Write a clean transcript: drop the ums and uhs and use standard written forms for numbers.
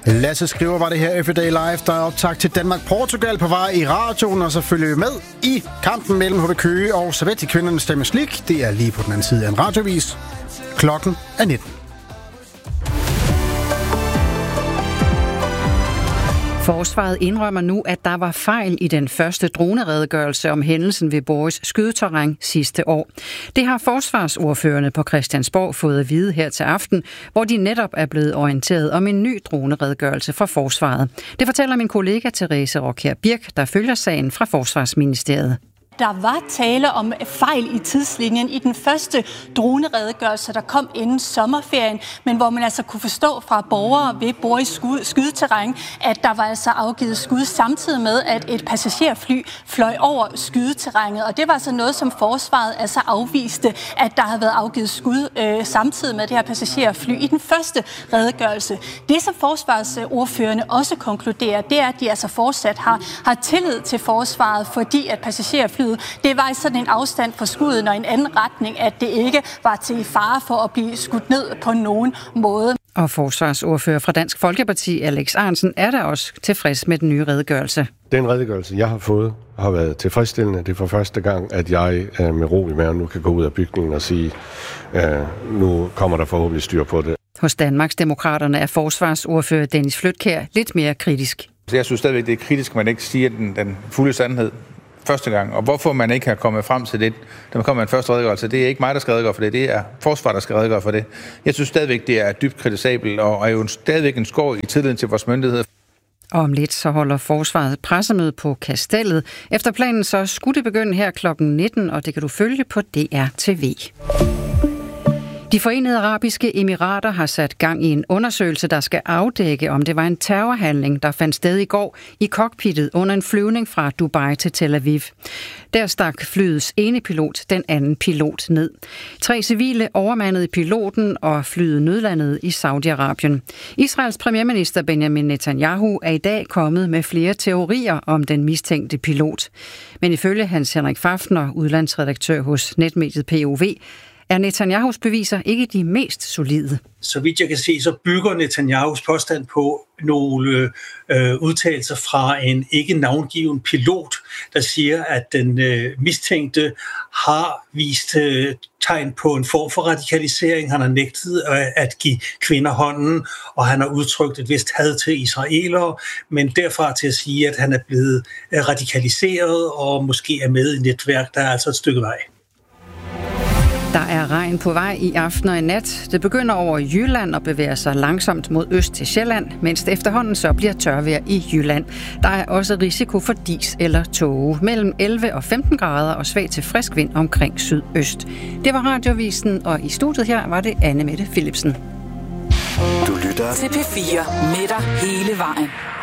Lasse skriver, var det her Everyday Live, der er optakt til Danmark-Portugal på vej i radioen, og så følger vi med i kampen mellem HB Køge og Servette i kvindernes Champions League. Det er lige på den anden side af en radiovis. Klokken er 19. Forsvaret indrømmer nu, at der var fejl i den første droneredegørelse om hændelsen ved Borges skydeterræn sidste år. Det har forsvarsordførerne på Christiansborg fået at vide her til aften, hvor de netop er blevet orienteret om en ny droneredegørelse fra Forsvaret. Det fortæller min kollega Therese Rockjær Birk, der følger sagen fra Forsvarsministeriet. Der var tale om fejl i tidslinjen i den første droneredegørelse, der kom inden sommerferien, men hvor man altså kunne forstå fra borgere ved Borges skydeterræn, at der var altså afgivet skud samtidig med, at et passagerfly fløj over skydeterrænet. Og det var altså noget, som forsvaret altså afviste, at der havde været afgivet skud samtidig med det her passagerfly i den første redegørelse. Det, som forsvarsordførerne også konkluderer, det er, at de altså fortsat har tillid til forsvaret, fordi at passagerflyet det var i sådan en afstand fra skuddet og en anden retning, at det ikke var til fare for at blive skudt ned på nogen måde. Og forsvarsordfører fra Dansk Folkeparti, Alex Ahrendtsen, er der også tilfreds med den nye redegørelse. Den redegørelse, jeg har fået, har været tilfredsstillende. Det er for første gang, at jeg med ro i maven nu kan gå ud af bygningen og sige, nu kommer der forhåbentlig styr på det. Hos Danmarksdemokraterne er forsvarsordfører Dennis Flydtkjær lidt mere kritisk. Jeg synes stadigvæk, det er kritisk, at man ikke siger den fulde sandhed første gang. Og hvorfor man ikke har kommet frem til det, da man kommer med en første redegørelse, det er ikke mig, der skal redegøre for det, det er forsvaret, der skal redegøre for det. Jeg synes stadigvæk, det er dybt kritisabelt, og er jo stadigvæk en skår i tilliden til vores myndigheder. Om lidt så holder forsvaret pressemøde på Kastellet. Efter planen så skulle det begynde her klokken 19, og det kan du følge på DR TV. De Forenede Arabiske Emirater har sat gang i en undersøgelse, der skal afdække, om det var en terrorhandling, der fandt sted i går i cockpittet under en flyvning fra Dubai til Tel Aviv. Der stak flyets ene pilot den anden pilot ned. 3 civile overmandede piloten, og flyet nødlandede i Saudi-Arabien. Israels premierminister Benjamin Netanyahu er i dag kommet med flere teorier om den mistænkte pilot. Men ifølge Hans Henrik Fafner, udlandsredaktør hos netmediet POV, er Netanyahus beviser ikke de mest solide. Så vidt jeg kan se, så bygger Netanyahus påstand på nogle udtalelser fra en ikke navngiven pilot, der siger, at den mistænkte har vist tegn på en form for radikalisering. Han har nægtet at give kvinder hånden, og han har udtrykt et vist had til israelere, men derfra til at sige, at han er blevet radikaliseret og måske er med i netværk, der er altså et stykke vej. Der er regn på vej i aften og i nat. Det begynder over Jylland og bevæger sig langsomt mod øst til Sjælland, mens det efterhånden så bliver tørvejr i Jylland. Der er også risiko for dis eller tåge. Mellem 11 og 15 grader og svag til frisk vind omkring sydøst. Det var Radiovisen, og i studiet her var det Anne Mette Philipsen. Du lytter til P4 med dig hele vejen.